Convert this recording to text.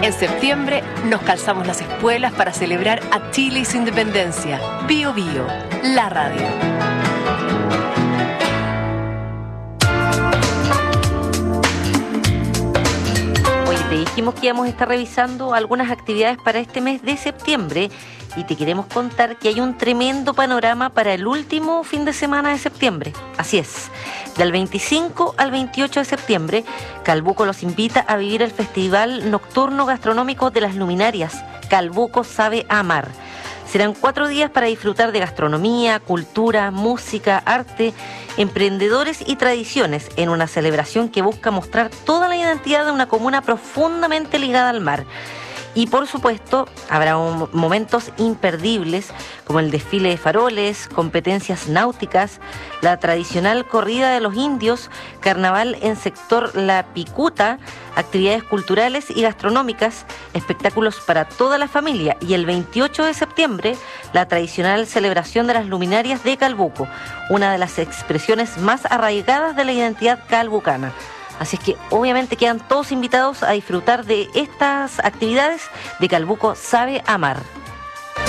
En septiembre nos calzamos las espuelas para celebrar a Chile y su independencia. Bio Bio, la radio. Hoy te dijimos que íbamos a estar revisando algunas actividades para este mes de septiembre y te queremos contar que hay un tremendo panorama para el último fin de semana de septiembre. Así es, del 25 al 28 de septiembre, Calbuco los invita a vivir el Festival Nocturno Gastronómico de las Luminarias, Calbuco Sabe Amar. Serán 4 días para disfrutar de gastronomía, cultura, música, arte, emprendedores y tradiciones en una celebración que busca mostrar toda la identidad de una comuna profundamente ligada al mar. Y por supuesto, habrá momentos imperdibles como el desfile de faroles, competencias náuticas, la tradicional corrida de los indios, carnaval en sector La Picuta, actividades culturales y gastronómicas, espectáculos para toda la familia y el 28 de septiembre, la tradicional celebración de las luminarias de Calbuco, una de las expresiones más arraigadas de la identidad calbucana. Así es que obviamente quedan todos invitados a disfrutar de estas actividades de Calbuco Sabe Amar.